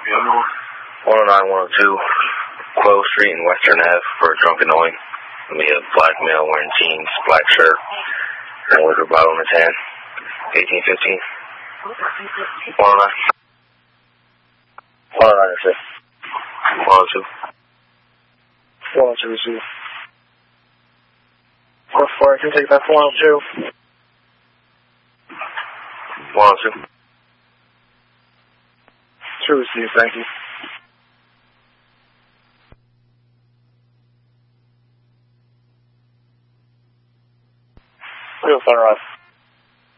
109, 102, Quill Street and Western Ave for a drunk annoying. It'll be a black male wearing jeans, black shirt, and a liquor bottle in his hand. 1815. 109. 109, that's it. 102. 102 is you. 4-4, I can take that 402. 102. 2 is you, thank you.